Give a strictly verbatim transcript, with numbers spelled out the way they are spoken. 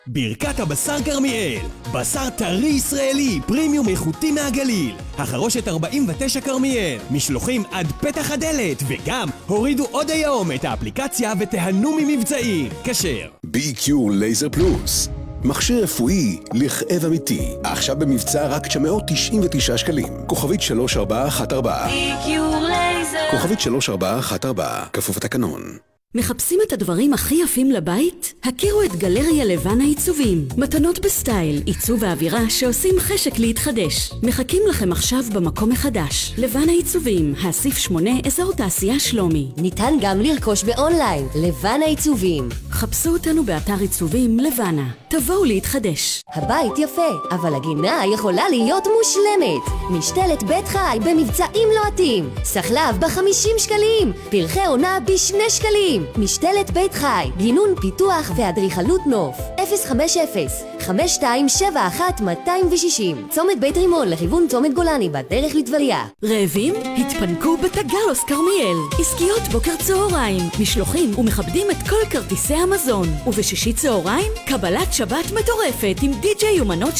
ברכת הבשר כרמיאל, בשר טרי ישראלי, פרימיום איכותי מהגליל. החרושת ארבעים ותשע כרמיאל, משלוחים עד פתח הדלת, וגם הורידו עוד היום את האפליקציה ותיהנו ממבצעים. כשר. בי קיו לייזר פלוס, מכשיר רפואי לכאב אמיתי, עכשיו במבצע רק תשע מאות תשעים ותשעה שקלים. כוכבית שלוש ארבע אחת ארבע. בי קיו לייזר. כוכבית שלוש ארבע אחת ארבע, כפוף לתקנון. מחפשים את הדברים הכי יפים לבית? הכירו את גלריה לבן העיצובים. מתנות בסטייל, עיצוב ואווירה שעושים חשק להתחדש. מחכים לכם עכשיו במקום מחדש. לבן העיצובים, האסיף שמונה, אזור תעשייה שלומי. ניתן גם לרכוש באונליין, לבן העיצובים. חפשו אותנו באתר עיצובים לבנה. תבואו להתחדש. הבית יפה, אבל הגינה יכולה להיות מושלמת. משתלת בית חי במבצעים לוהטים. סחלב ב-חמישים שקלים. פרחי עונה בשני שקלים. משתלת בית חי, גינון פיתוח ואדריכלות נוף. אפס חמש אפס חמש שתיים שבע אחת מאתיים ושישים. צומת בית רימון לכיוון צומת גולני בדרך לטבריה. רעבים? התפנקו בתגלוס כרמיאל. עסקיות בוקר צהריים, משלוחים ומכבדים את כל כרטיסי המזון. ובשישי צהריים, קבלת שבת מטורפת עם די-ג'יי אומנות